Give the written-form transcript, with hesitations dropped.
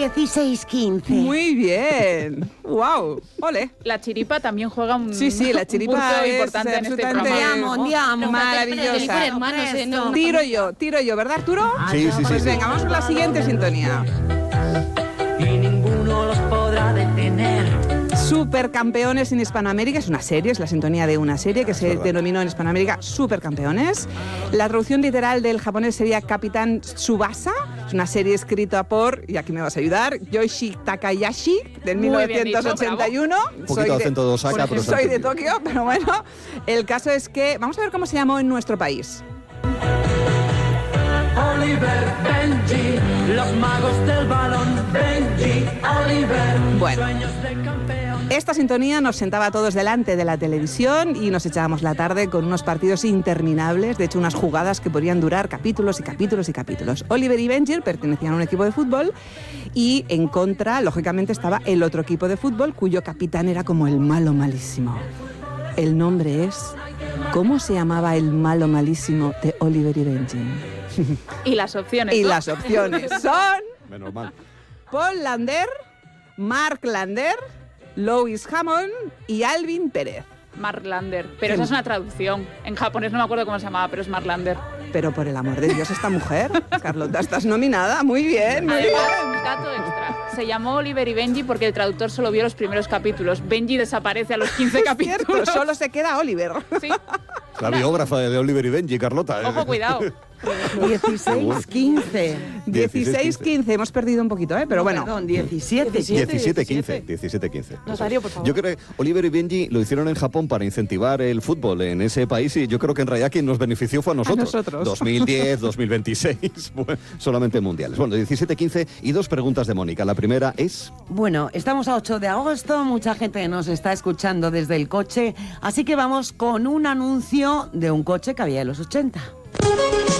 16:15. Muy bien. ¡Wow! ¡Ole! La chiripa también juega un Sí, la chiripa punto es importante en este absolutamente programa. Andiamo. maravillosa. Hermanos, Tiro yo, ¿verdad, Arturo? Sí. Pues venga, vamos con la siguiente sintonía. Y ninguno los podrá detener. Supercampeones en Hispanoamérica, es una serie, es la sintonía de una serie que se denominó en Hispanoamérica Supercampeones. La traducción literal del japonés sería Capitán Tsubasa. Es una serie escrita por, y aquí me vas a ayudar, Yoichi Takahashi, del Muy bien dicho, 1981. Un poquito de acento de Osaka, pero soy de Tokio, pero bueno, el caso es que, vamos a ver cómo se llamó en nuestro país. Oliver, Benji, los magos del balón. Benji, Oliver, Bueno. sueños de campeón. Esta sintonía nos sentaba a todos delante de la televisión y nos echábamos la tarde con unos partidos interminables, de hecho unas jugadas que podrían durar capítulos y capítulos y capítulos. Oliver y Benji pertenecían a un equipo de fútbol y en contra, lógicamente, estaba el otro equipo de fútbol cuyo capitán era como el malo malísimo. El nombre es... ¿Cómo se llamaba el malo malísimo de Oliver y Benji? Y las opciones, Y ¿no? las opciones son Menos mal. Paul Lander, Mark Lander, Lois Hammond y Alvin Pérez. Marlander. Pero esa es una traducción. En japonés no me acuerdo cómo se llamaba, pero es Marlander. Pero por el amor de Dios, esta mujer, Carlota, estás nominada. Muy bien, muy bien. Además, dato extra. Se llamó Oliver y Benji porque el traductor solo vio los primeros capítulos. Benji desaparece a los 15 Cierto, capítulos. solo se queda Oliver. Sí. La biógrafa de Oliver y Benji, Carlota. Ojo, cuidado. 16:15. 16-15, hemos perdido un poquito, pero bueno. Perdón, 17. 17-15. 17-15. Notario, por favor. Yo creo que Oliver y Benji lo hicieron en Japón para incentivar el fútbol en ese país y yo creo que en realidad quien nos benefició fue a nosotros. 2010, 2026, bueno, solamente mundiales. Bueno, 17-15 y dos preguntas de Mónica. La primera es... Bueno, estamos a 8 de agosto, mucha gente nos está escuchando desde el coche, así que vamos con un anuncio de un coche que había en los 80.